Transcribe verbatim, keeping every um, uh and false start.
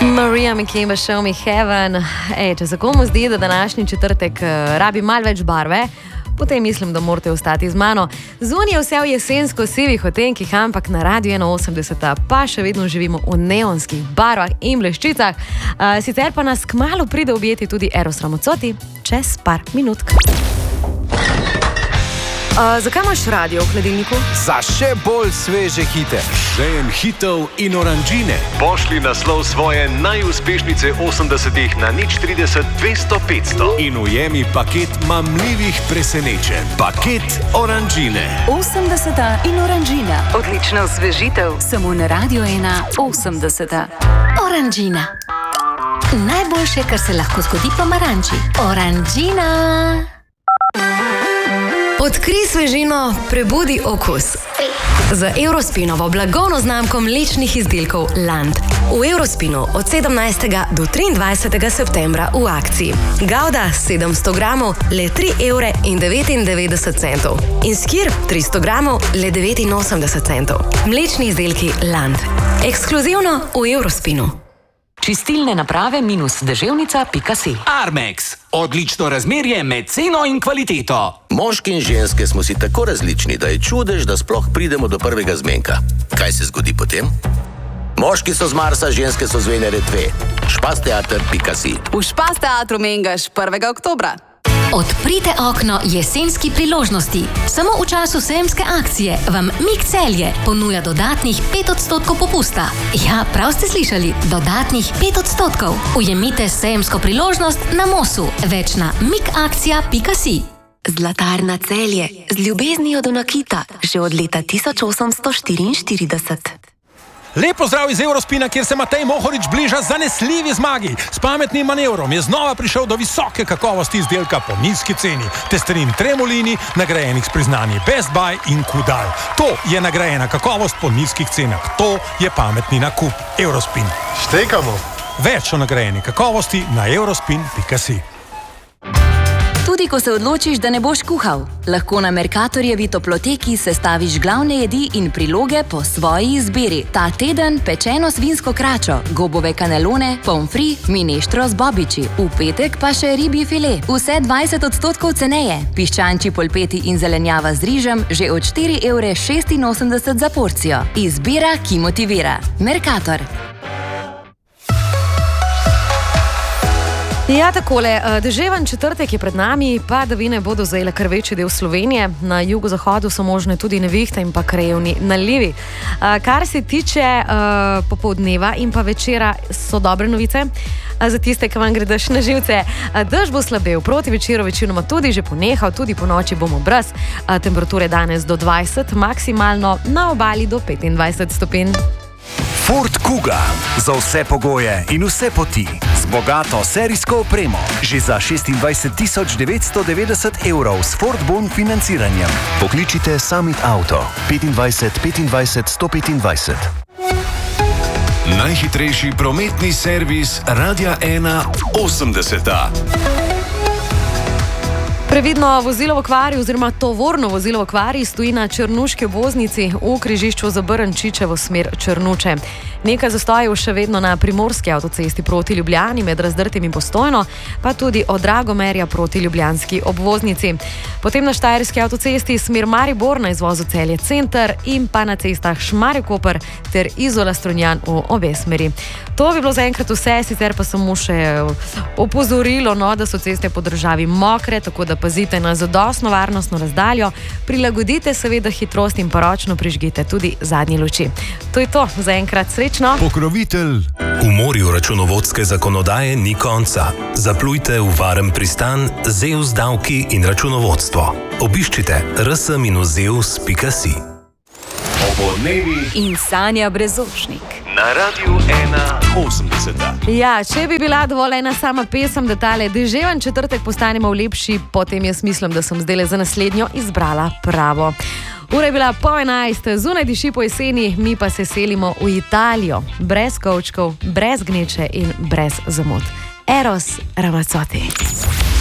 Maria McKemba, Show Me Heaven. Ej, če se komu zdi, da današnji četrtek uh, rabi malo več barve, potem mislim, da morate ostati z mano. Zunaj je vse v jesensko sivih odtenkih, ampak na Radiu ena osemdeset pa še vedno živimo v neonskih barvah in bleščicah. Uh, sicer pa nas kmalu pride objeti tudi Eros Ramazzotti čez par minutk. Uh, zakaj imaš radio v hladilniku? Za še bolj sveže hite. Žejem hitov in oranžine. Pošli naslov svoje najuspešnejše osemdesetih na nič trideset dvesto petsto. In ujemi paket mamljivih presenečenj. Paket oranžine. osemdeseta in oranžina. Odlična osvežitev. Samo na Radiu ena osemdeset. Oranžina. Najboljše, kar se lahko zgodi pomaranči. Oranžina. Odkrij svežino, prebudi okus. Z Eurospinovo blagovno znamko mlečnih izdelkov Land. V Eurospinu od sedemnajstega do triindvajsetega septembra v akciji. Gouda sedemsto gramov, le tri evre in devetindevetdeset centov. In skir tristo gramov, le devetinosemdeset centov. Mlečni izdelki Land. Ekskluzivno v Eurospinu. Čistilne naprave minus deževnica pika si. Armex. Odlično razmerje med ceno in kvaliteto. Moški in ženske smo si tako različni, da je čudež, da sploh pridemo do prvega zmenka. Kaj se zgodi potem? Moški so z Marsa, ženske so z Venere dve. špasteater pika si. V Špasteatru mengaš prvega oktobra. Odprite okno jesenski priložnosti. Samo v času sejemske akcije vam Mik Celje ponuja dodatnih pet odstotkov popusta. Ja, prav ste slišali, dodatnih pet odstotkov. Ujemite sejemsko priložnost na Mosu. Več na mikakcija pika si. Zlatarna Celje, z ljubeznijo do nakita, že od leta tisoč osemsto štiriinštirideset. Lep pozdrav iz Eurospina, kjer se Matej Mohorič bliža zanesljivi zmagi. S pametnim manevrom je znova prišel do visoke kakovosti izdelka po nizki ceni. Testerin Tremolini, nagrajenih s priznanji Best Buy in Kudal. To je nagrajena kakovost po nizkih cenah. To je pametni nakup. Eurospin. Štekamo. Več o nagrajeni kakovosti na eurospin pika si. Tudi ko se odločiš, da ne boš kuhal, lahko na Mercatorjevi toploteki sestaviš glavne jedi in priloge po svoji izbiri. Ta teden pečeno svinsko kračo, gobove kanelone, pomfri, mineštro z bobiči. V petek pa še ribji file. Vse dvajset odstotkov ceneje. Piščančji polpeti in zelenjava z rižem že od štiri evre šestinosemdeset za porcijo. Izbira, ki motivira. Mercator. Ja, takole, deževen četrtek je pred nami, padavine bodo zajele kar večji del Slovenije. Na jugozahodu so možne tudi nevihte in pa krajevni nalivi. Kar se tiče uh, popoldneva in pa večera, so dobre novice. Za tiste, ki vam gre dež na živce. Dež bo slabel, proti večeru večinoma tudi že ponehal, tudi po noči bomo brez. Temperature danes do dvajset, maksimalno na obali do petindvajset stopinj. Ford Kuga. Za vse pogoje in vse poti. Z bogato serijsko opremo. Že za šestindvajset tisoč devetsto devetdeset evrov s Ford Bon financiranjem. Pokličite Summit Auto. petindvajset petindvajset sto petindvajset. Najhitrejši prometni servis Radia ena osemdeset. Previdno vozilo v kvari oziroma tovorno vozilo v kvari stoji na črnuški obvoznici v križišču za Brnčičevo smer Črnuče. Nekaj zastojev še vedno na primorski avtocesti proti Ljubljani med Razdrtim in Postojno, pa tudi od Dragomerja proti ljubljanski obvoznici. Potem na štajerski avtocesti smer Maribor na izvozu Celje center in pa na cestah Šmarje-Koper ter Izola-Strunjan v obe smeri. To bi bilo zaenkrat vse, sicer pa samo še opozorilo, no, da so ceste po državi mokre, tako da pazite na zadostno varnostno razdaljo, prilagodite seveda hitrost in poročno prižgite tudi zadnje luči. To je to, zaenkrat srečno. Pokrovitelj. V morju računovodske zakonodaje ni konca. Zaplujte v varen pristan Zeus davki in računovodstvo. Obiščite r s minus zeus pika si. Obodnevi In Sanja Brezošnik. na Radiu ena osemdeset. Ja, če bi bila dovolj ena sama pesem, da tale deževen četrtek postanemo lepši, potem jaz mislim, da sem zdaj za naslednjo izbrala pravo. Ura je bila pol enajst, zunaj diši po jeseni, mi pa se selimo v Italijo. Brez kovčkov, brez gneče in brez zamot. Eros Ramazzotti.